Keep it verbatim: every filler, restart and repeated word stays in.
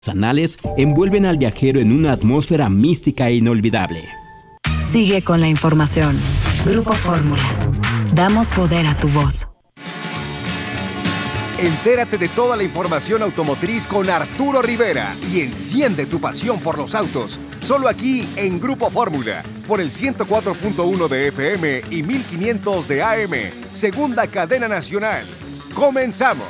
Anales envuelven al viajero en una atmósfera mística e inolvidable. Sigue con la información. Grupo Fórmula. Damos poder a tu voz. Entérate de toda la información automotriz con Arturo Rivera y enciende tu pasión por los autos. Solo aquí en Grupo Fórmula, por el ciento cuatro punto uno de F M y mil quinientos de A M, segunda cadena nacional. ¡Comenzamos!